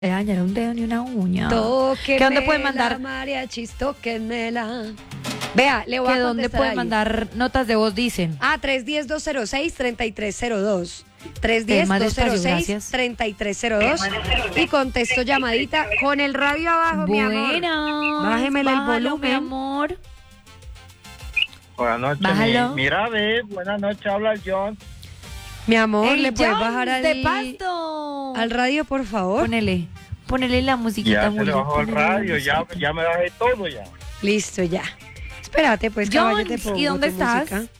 dañar un dedo ni una uña. Tóquenmela, ¿Qué dónde puede mandar? mariachis, tóquenmela. Vea, le voy ¿Que a dónde contestar puede ahí. mandar notas de voz, dicen? 310-206-3302. Más despacio, gracias. 310-206-3302. Y contesto llamadita con el radio abajo, mi amor. Buenas. Bájemele el Bájalo, volumen. mi amor. Buenas noches. Bájalo. Mira, ve, buenas noches, habla John. Mi amor, El ¿le puedes Jones bajar de Pasto. al radio, por favor? Ponele la musiquita. Ya se le bajó el radio, ya me bajé todo ya. Listo, ya. Espérate, pues, caballo, te Jones, pongo ¿y dónde tu estás? música.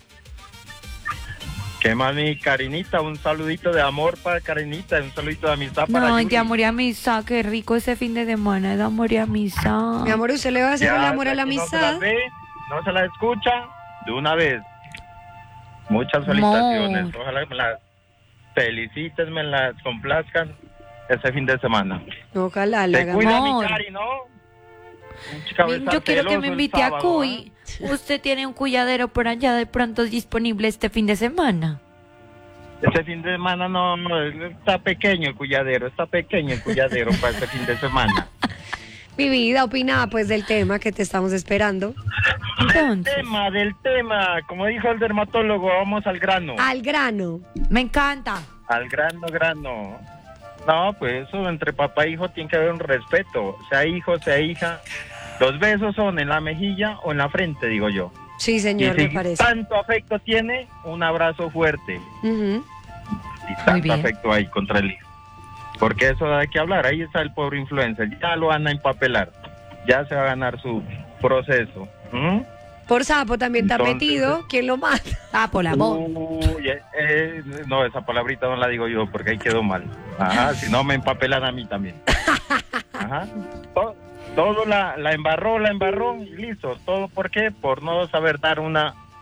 ¿Qué más, mi Karinita? Un saludito de amor para Karinita, un saludito de amistad para No, Yuri. de amor y amistad, qué rico ese fin de semana, de amor y amistad. Mi amor, ¿usted le va a hacer Ya, el amor a la si no se amistad? la ve, no se la escucha, de una vez. Muchas felicitaciones. Amor. Ojalá me las felicites, me las complazcan ese fin de semana. Ojalá le Te haga. cuida amor. mi Cari, ¿no? Un cabeza Yo quiero que celoso me el invite a sábado, Cuy. Usted tiene un cuyadero por allá de pronto disponible este fin de semana. Este fin de semana no, está pequeño el cuyadero para este fin de semana. Mi vida, opina pues del tema que te estamos esperando. Entonces, Del tema, como dijo el dermatólogo, vamos al grano. Al grano. me encanta. Al grano. No, pues eso entre papá e hijo tiene que haber un respeto, sea hijo, sea hija. Los besos son en la mejilla o en la frente, digo yo. Sí, señor, y me si parece. tanto afecto tiene, un abrazo fuerte. Ujú. Y tanto bien. afecto hay contra el hijo. Porque eso da que hablar, ahí está el pobre influencer, ya lo van a empapelar, ya se va a ganar su proceso. ¿Mm? Por sapo también te ha Entonces, metido. ¿Quién lo mata? Ah, por amor. Uy, no, esa palabrita no la digo yo porque ahí quedó mal. Ajá, si no me empapelan a mí también. Ajá. Todo la embarró y listo. ¿Todo por qué? Por no saber dar un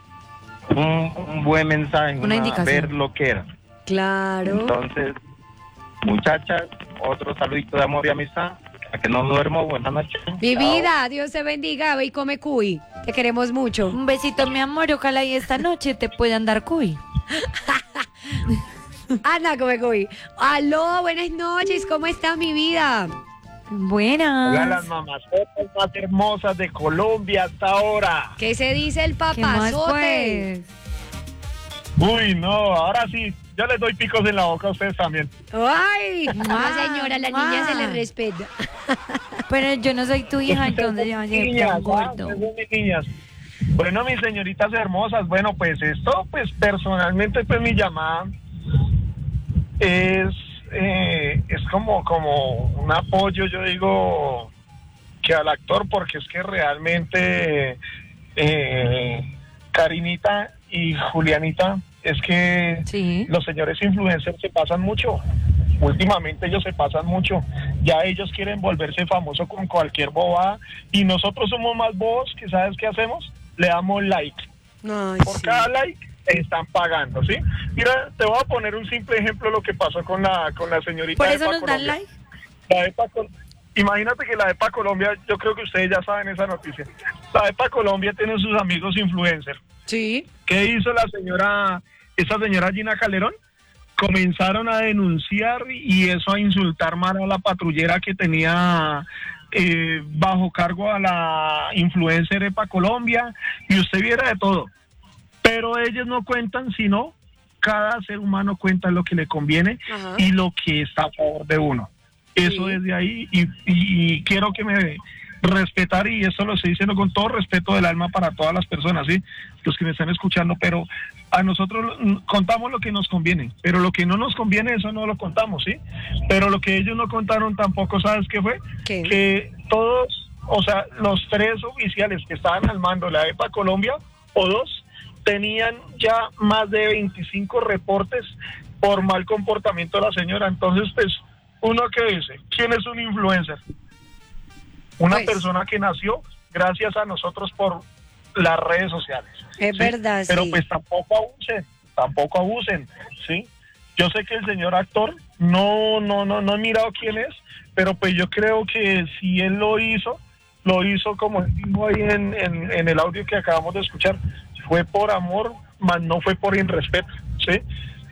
buen mensaje, Una indicación. ver lo que era. Claro. Entonces, muchachas, otro saludito de amor y amistad. A que no duermo, buenas noches. Mi Chao. vida, Dios te bendiga, ve y come cuy. Te queremos mucho. Un besito, mi amor. Ojalá y esta noche te puedan dar cuy. Anda, come cuy. Aló, buenas noches, ¿cómo está mi vida? Buenas. Hola, las mamazotas más hermosas de Colombia hasta ahora. ¿Qué se dice el ¿Qué más, papazote? pues? Uy, no, ahora sí, yo les doy picos en la boca a ustedes también. Ay, no Ah, señora, a la ah. niña se le respeta. Pero yo no soy tu hija, entonces ya Niñas, un gordo. ustedes son mis niñas. Bueno, mis señoritas hermosas, bueno, pues esto, pues personalmente, pues mi llamada es como un apoyo, yo digo, que al actor, porque es que realmente Karinita y Julianita, es que Sí. los señores influencers se pasan mucho. Últimamente ellos se pasan mucho. Ya ellos quieren volverse famosos con cualquier bobada y nosotros somos más bobos que ¿sabes qué hacemos? Le damos like. Ay, Por sí. cada like están pagando, ¿sí? Mira, te voy a poner un simple ejemplo de lo que pasó con la señorita Por de eso EPA nos dan Colombia. like. La Imagínate que la EPA Colombia, yo creo que ustedes ya saben esa noticia. La EPA Colombia tiene sus amigos influencers. Sí. ¿Qué hizo esa señora Gina Calderón? Comenzaron a denunciar y eso a insultar más a la patrullera que tenía bajo cargo a la influencer EPA Colombia, y usted viera de todo. Pero ellos no cuentan, sino cada ser humano cuenta lo que le conviene. Ajá. Y lo que está a favor de uno. Eso Sí. desde ahí, y quiero que me respetar, y eso lo estoy diciendo con todo respeto del alma para todas las personas, ¿sí? Los que me están escuchando, pero a nosotros contamos lo que nos conviene, pero lo que no nos conviene, eso no lo contamos, ¿sí? Pero lo que ellos no contaron tampoco, ¿sabes qué fue? ¿Qué? Que todos, o sea, los 3 oficiales que estaban al mando de la EPA Colombia, o 2, tenían ya más de 25 reportes por mal comportamiento de la señora. Entonces, pues, uno que dice, ¿quién es un influencer? Una Pues. persona que nació gracias a nosotros por las redes sociales. Es verdad, Pero sí. pues tampoco abusen, ¿sí? Yo sé que el señor actor no he mirado quién es, pero pues yo creo que si él lo hizo como él dijo ahí en el audio que acabamos de escuchar, fue por amor, mas no fue por irrespeto, ¿sí?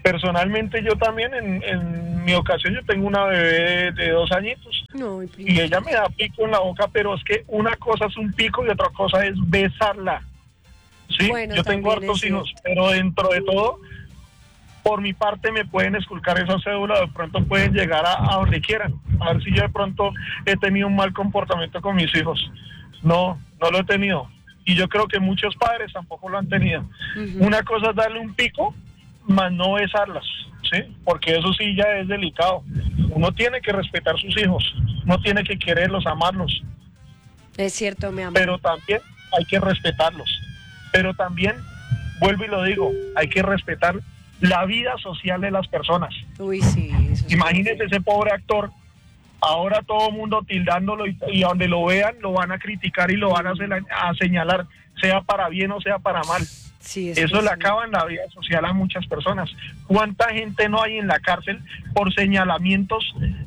Personalmente yo también, en mi ocasión, yo tengo una bebé de 2 añitos. No, Y ella me da pico en la boca, pero es que una cosa es un pico y otra cosa es besarla. Sí, Bueno, yo tengo también hartos es hijos, cierto. pero dentro de todo, por mi parte me pueden esculcar esa cédula, de pronto pueden llegar a donde quieran. A ver si yo de pronto he tenido un mal comportamiento con mis hijos. No, no lo he tenido. Y yo creo que muchos padres tampoco lo han tenido. Una cosa es darle un pico, más no besarlas, ¿sí? Porque eso sí ya es delicado. Uno tiene que respetar sus hijos, uno tiene que quererlos, amarlos, Es cierto, mi amor. pero también hay que respetarlos. Pero también, vuelvo y lo digo, hay que respetar la vida social de las personas. Uy, sí. Eso es Imagínese ese pobre actor, ahora todo el mundo tildándolo y a donde lo vean lo van a criticar y lo van a señalar, sea para bien o sea para mal. Sí, es Eso que le sí. acaba en la vida social a muchas personas. ¿Cuánta gente no hay en la cárcel por señalamientos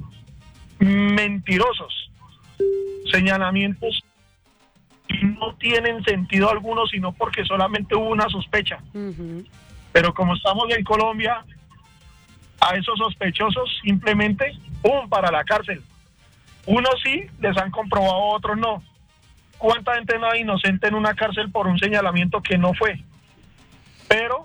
mentirosos? Señalamientos que no tienen sentido alguno, sino porque solamente hubo una sospecha. Ujú. Pero como estamos en Colombia, a esos sospechosos simplemente, ¡pum!, para la cárcel. Unos sí les han comprobado, otros no. ¿Cuánta gente no hay inocente en una cárcel por un señalamiento que no fue? Pero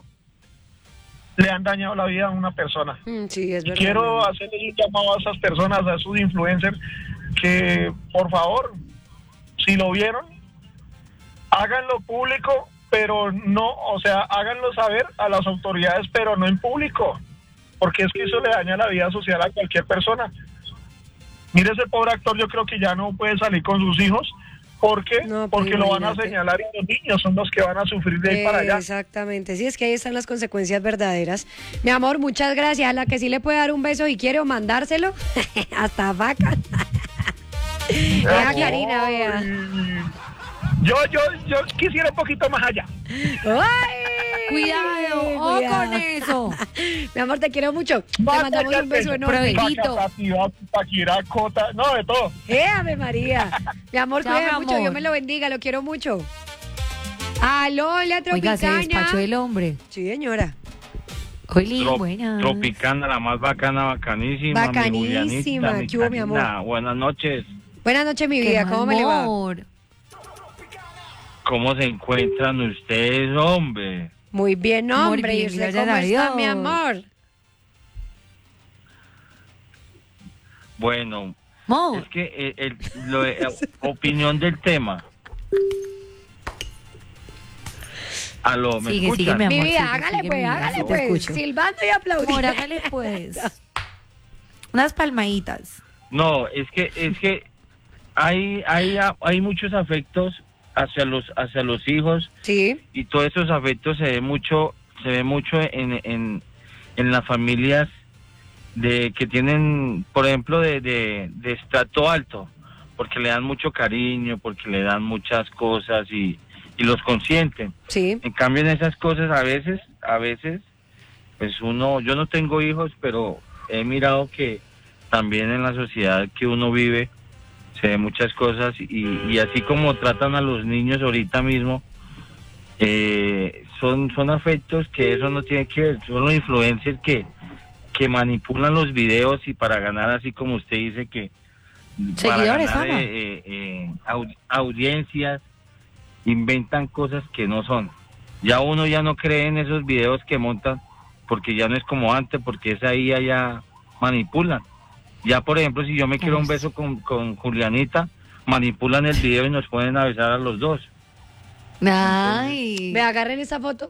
le han dañado la vida a una persona. Sí, es Y verdad. quiero hacerles un llamado a esas personas, a esos influencers, que por favor, si lo vieron, háganlo público, pero no, o sea, háganlo saber a las autoridades, pero no en público, porque es que eso le daña la vida social a cualquier persona. Mire, ese pobre actor, yo creo que ya no puede salir con sus hijos, porque No, pues porque lo van a imagínate. señalar y los niños son los que van a sufrir de ahí para allá. Exactamente, sí, es que ahí están las consecuencias verdaderas. Mi amor, muchas gracias. A la que sí le puede dar un beso y quiero mandárselo, hasta vaca. Vea, Karina, vea. Yo quisiera un poquito más allá. ¡Ay! Cuidado, ojo Cuidado. con eso. Mi amor, te quiero mucho. Te mandamos un beso enorme. Prohibido. Cota, no, de todo. Ave María. Mi amor, Chao, cuídate mi mucho. amor. Dios me lo bendiga, lo quiero mucho. Aló, la Oiga, se despachó Tropicana. el hombre. Sí, señora. Oli, buenas. Tropicana, la más bacana, bacanísima. Bacanísima, mi Julianita, ¿qué hubo, mi amor? Karina, buenas noches. Buenas noches, mi Qué vida. ¿Cómo me le va? amor. ¿Cómo se encuentran ustedes, hombre? Muy bien, Muy hombre. bien, ¿Y usted gracias cómo a está, Dios. mi amor? Bueno, Amor. es que opinión del tema. Aló, ¿me Sigue, escuchan? sigue, mi amor. Mi vida, sigue, hágale sigue, pues, mi vida, hágale sí te pues. escucho. Silbando y aplaudiendo. Amor, hágale pues. Unas palmaditas. No, es que hay muchos afectos hacia los hijos Sí, y todos esos afectos se ve mucho en las familias de que tienen, por ejemplo, de estrato alto, porque le dan mucho cariño, porque le dan muchas cosas y los consienten. sí. En cambio, en esas cosas a veces, pues yo no tengo hijos, pero he mirado que también en la sociedad que uno vive se ve muchas cosas y así como tratan a los niños ahorita mismo, son afectos que eso no tiene que ver, son los influencers que manipulan los videos y para ganar, así como usted dice, que Seguidores, para ganar fama. audiencias, inventan cosas que no son. Ya uno ya no cree en esos videos que montan, porque ya no es como antes, porque es ahí allá manipulan. Ya, por ejemplo, si yo me quiero un beso con Julianita, manipulan el video y nos ponen a besar a los dos. Ay. Me agarren esa foto.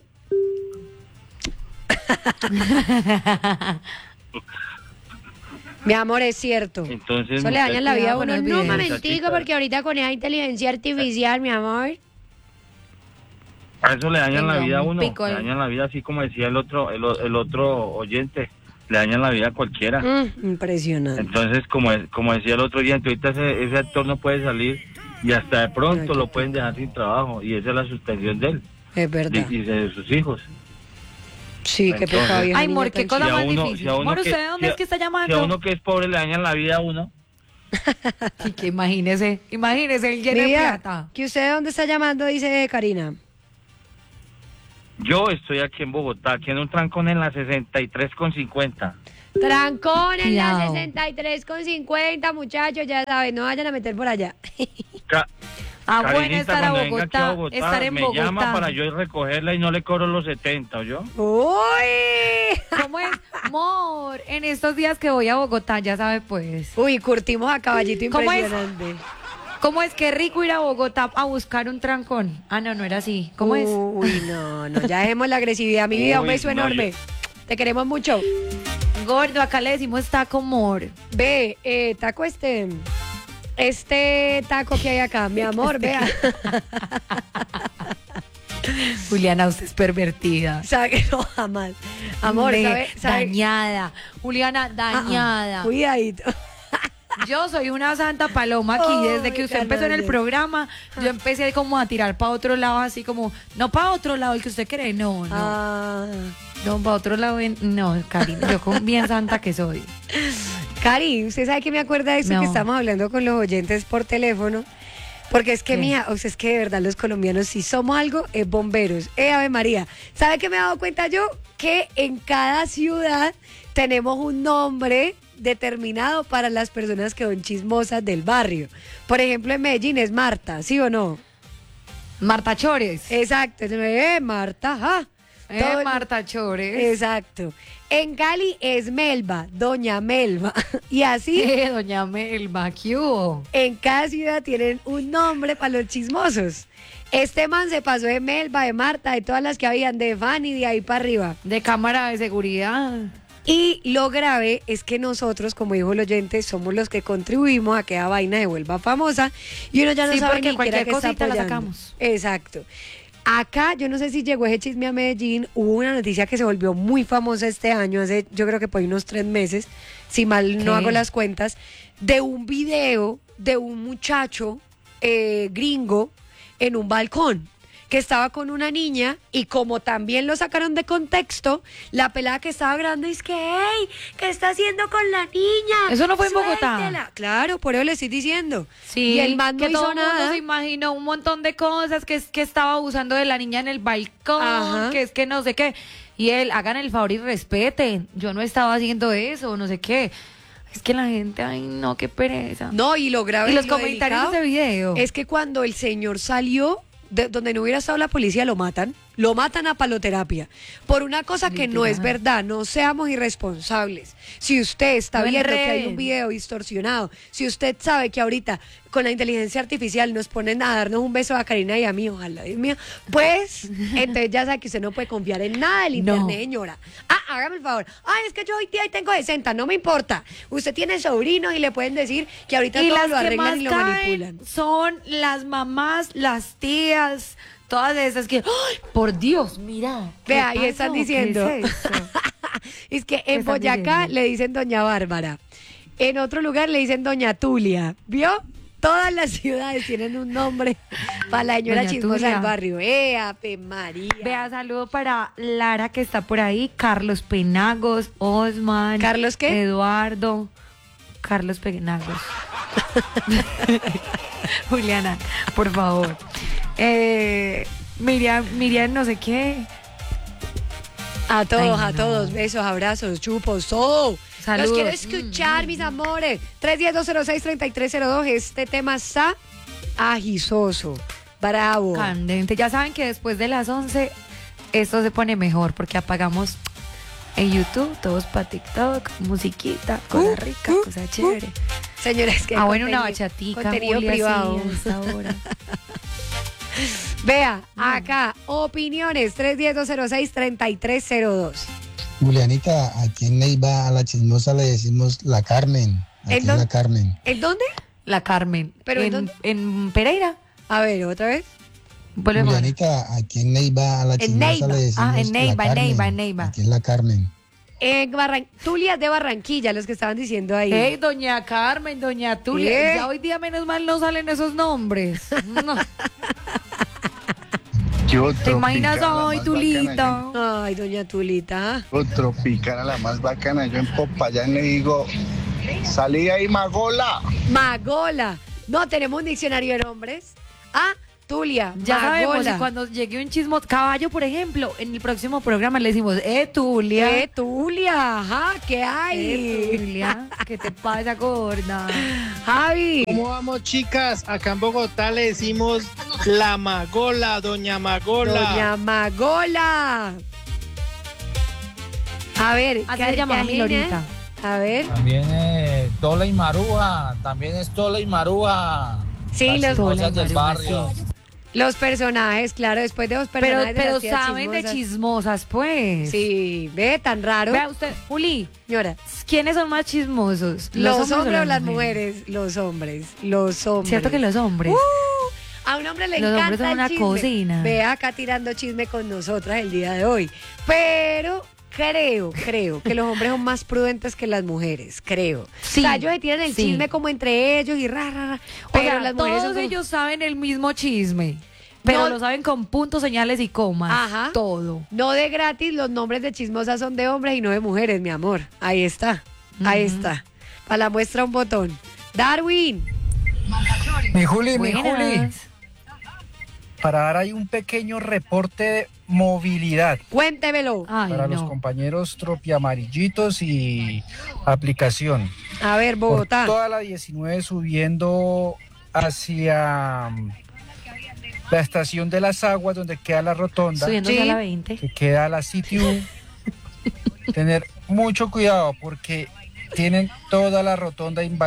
Mi amor, es cierto. Entonces, Eso le daña la vida a uno. Cuidado con No, los videos. momentico, porque ahorita con esa inteligencia artificial, mi amor. a eso le dañan la Tenga vida a un uno, pico le ahí. dañan la vida, así como decía el otro oyente, le dañan la vida a cualquiera. Impresionante. Entonces, como decía el otro oyente, ahorita ese actor no puede salir y hasta de pronto Ay, lo qué pueden dejar sin trabajo y esa es la suspensión de él Es verdad. y de sus hijos. Sí, qué Entonces- pecado, vieja Ay, niña amor, qué tan cosa Si a más uno- difícil. si a uno Amor, que- ¿usted de dónde si a- es que está Si a llamando? uno que es pobre le dañan la vida a uno, Sí, que imagínese, él Mi tiene vida, plata. ¿que usted de dónde está llamando? Dice Karina. Yo estoy aquí en Bogotá, aquí en un trancón en la 63,50. Trancón en la Cuidado. 63,50, muchachos, ya saben, no vayan a meter por allá. Bueno Karinita, estar a cuando venga aquí a Bogotá, estar en me Bogotá. llama para yo ir a recogerla y no le cobro los 70, ¿oyó? ¡Uy! ¿Cómo es? Amor, en estos días que voy a Bogotá, ya sabe pues. Uy, curtimos a caballito ¿Cómo es? impresionante. ¿Cómo es que rico ir a Bogotá a buscar un trancón? Ah, no, no era así. ¿Cómo es? Uy, no, ya dejemos la agresividad. Mi vida, un Uy, beso no, enorme. Te queremos mucho. Gordo, acá le decimos taco amor. Ve, taco este taco que hay acá, mi amor, vea. Juliana, usted es pervertida. Sabe que no, jamás. Amor, ¿sabe? Dañada. Juliana, dañada. Cuidadito. Yo soy una santa paloma aquí. Ay, Desde que usted empezó en el Carlos. programa, yo empecé como a tirar para otro lado, así como, no para otro lado, el que usted cree, no. Ah. No, para otro lado, no, Karina, yo con bien santa que soy. Cari, ¿usted sabe que me acuerda de eso No. que estamos hablando con los oyentes por teléfono? Porque es que, ¿Qué? mija, o sea, es que de verdad los colombianos, si somos algo, es bomberos. Ave María. ¿Sabe qué me he dado cuenta yo? Que en cada ciudad tenemos un nombre determinado para las personas que son chismosas del barrio. Por ejemplo, en Medellín es Marta, ¿sí o no? Marta Chores. Exacto. Marta, ajá. Todo el- Marta Chores. Exacto. En Cali es Melba, Doña Melba. Y así Doña Melba, ¿qué hubo? en cada ciudad tienen un nombre para los chismosos. Este man se pasó de Melba, de Marta, de todas las que habían, de Fanny, de ahí para arriba. De cámara de seguridad. Y lo grave es que nosotros, como dijo el oyente, somos los que contribuimos a que la vaina se vuelva famosa y uno ya no Sí, sabe porque ni cualquier siquiera qué está cosita la apoyando. sacamos. Exacto. Acá, yo no sé si llegó ese chisme a Medellín, hubo una noticia que se volvió muy famosa este año, hace yo creo que por ahí unos 3 meses, si mal no ¿Qué? hago las cuentas, de un video de un muchacho gringo en un balcón que estaba con una niña y como también lo sacaron de contexto, la pelada que estaba grande es que, hey, ¿qué está haciendo con la niña? ¿Eso no fue en Bogotá? Suéltela. Claro, por eso le estoy diciendo. Sí, y el man no que todo hizo el mundo nada. se imaginó un montón de cosas, que es que estaba abusando de la niña en el balcón, Ajá. que es que no sé qué. Y él, hagan el favor y respeten. Yo no estaba haciendo eso, no sé qué. Es que la gente, ay no, qué pereza. No, y lo grave Y los lo comentarios delicado de video. es que cuando el señor salió, de donde no hubiera estado la policía, lo matan a paloterapia. Por una cosa que no es Literal. verdad, no seamos irresponsables. Si usted está No viendo que hay enreden. un video distorsionado, si usted sabe que ahorita con la inteligencia artificial nos ponen a darnos un beso a Karina y a mí, ojalá, Dios mío, pues entonces ya sabe que usted no puede confiar en nada del No. internet, señora. Hágame el favor. Ay, es que yo hoy día tengo 60, no me importa. Usted tiene sobrinos y le pueden decir que ahorita Y todo las lo que arreglan más y lo caen manipulan. son las mamás, las tías, todas esas que, ¡ay, por Dios, mira! ¿qué Vea, ahí pasó? están ¿Qué diciendo. es eso? Es que ¿Qué en están Boyacá diciendo? le dicen Doña Bárbara. En otro lugar le dicen Doña Tulia. ¿Vio? Todas las ciudades tienen un nombre para la señora Doña chismosa Tulia. del barrio. Ave María. Vea, saludo para Lara que está por ahí, Carlos Penagos, Osman. ¿Carlos qué? Eduardo. Carlos Penagos. Juliana, por favor. Miriam, no sé qué. A todos, Ay, a no. todos. Besos, abrazos, chupos, todo. Saludos. Los quiero escuchar, mis amores. 310-206-3302. Este tema está agisoso. Bravo. Candente. Ya saben que después de las 11 esto se pone mejor porque apagamos en YouTube, todos para TikTok, musiquita, cosa rica, cosa chévere. Señores, que Bueno, una contenido- bachatica, contenido Julia, privado. sí, a esta hora. Vea, acá, opiniones, 310-206-3302. Julianita, aquí en Neiva a la chismosa le decimos la Carmen. Aquí ¿En es dónde? la Carmen. ¿En dónde? La Carmen. ¿Pero en en, dónde? en Pereira. A ver, otra vez. Volvemos. Julianita, aquí en Neiva a la chismosa Neiva. le decimos Ah, en Neiva, la Carmen. en Neiva. Aquí es la Carmen. En Tulia es de Barranquilla, los que estaban diciendo ahí. Hey, doña Carmen, doña Tulia. ¿Qué? Ya hoy día menos mal no salen esos nombres. No. ¿Te imaginas hoy, Tulita? Ay, doña Tulita. Tropicana, la más bacana. Yo en Popayán le digo, salí ahí, Magola. Magola. No tenemos un diccionario de nombres. Tulia, Ya sabemos, Magola. y cuando llegue un chismo, caballo, por ejemplo, en el próximo programa le decimos, Tulia. Tulia, ajá, ¿qué hay? Tulia, ¿qué te pasa, gorda? Javi. ¿Cómo vamos, chicas? Acá en Bogotá le decimos la Magola, doña Magola. Doña Magola. A ver, Así ¿qué se llamaba mi Gina? Lorita. A ver. También Tola y Maruja, también es Tola y Maruja. Sí, Las los, cosas del barrio. los personajes, claro, después de los personajes de Pero las tías saben de chismosas. chismosas, pues. Sí, ve, tan raro. Vea usted, Juli, Señora, ¿quiénes son más chismosos? ¿los hombres o las mujeres? Los hombres, los hombres. Cierto que los hombres. A un hombre le Los encanta hombres son el una chisme. cocina. Ve acá tirando chisme con nosotras el día de hoy. Pero creo que los hombres son más prudentes que las mujeres, creo. Sí, O sea, ellos se tiran el sí. chisme como entre ellos y ra. O Pero sea, las mujeres son todos como- ellos saben el mismo chisme, pero No- lo saben con puntos, señales y comas. Ajá. Todo. No de gratis, los nombres de chismosas son de hombres y no de mujeres, mi amor. Ahí está, ahí está. Para la muestra un botón. Darwin. Mi Juli, Buenas. para dar ahí un pequeño reporte de movilidad Cuéntemelo. Ay, para los no. compañeros tropiamarillitos y aplicación. A ver, Bogotá. Por toda la 19 subiendo hacia la estación de las aguas donde queda la rotonda, Subiéndose Sí. a la 20. que queda la CTU. Tener mucho cuidado porque tienen toda la rotonda invadida.